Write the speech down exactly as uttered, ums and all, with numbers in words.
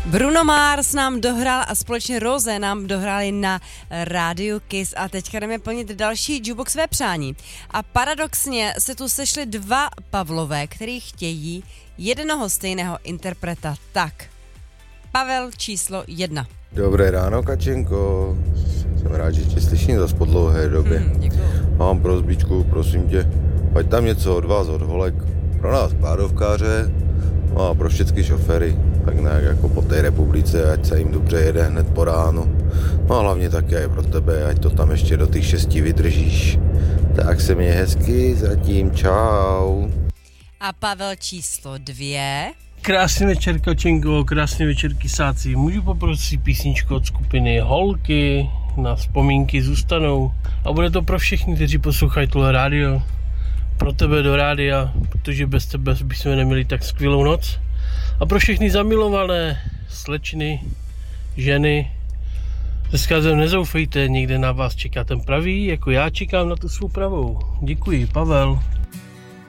Bruno Mars nám dohrál a společně Rose nám dohráli na rádiu Kiss a teďka jdeme plnit další jukeboxové přání. A paradoxně se tu sešli dva Pavlové, který chtějí jednoho stejného interpreta. Tak, Pavel číslo jedna. Dobré ráno, Kačenko. Jsem rád, že tě slyším zas po dlouhé době. Hmm, děkuju. Mám prosbičku, prosím tě, ať tam něco od vás, od holek. Pro nás kládovkáře, no a pro všechny šoféry. Tak nějak jako po té republice, ať se jim dobře jede hned po ránu. No a hlavně taky i pro tebe, ať to tam ještě do těch šesti vydržíš. Tak se mě hezky, zatím čau. A Pavel číslo dvě. Krásný večer, Kačenko, krásný večer, kysáci. Můžu poprosit písničku od skupiny Holky, na vzpomínky zůstanou. A bude to pro všechny, kteří poslouchají tohle rádio. Pro tebe do rádia, protože bez tebe bychom neměli tak skvělou noc. A pro všechny zamilované slečny, ženy, se vzkazem nezoufejte, někde na vás čeká ten pravý, jako já čekám na tu svou pravou. Děkuji, Pavel.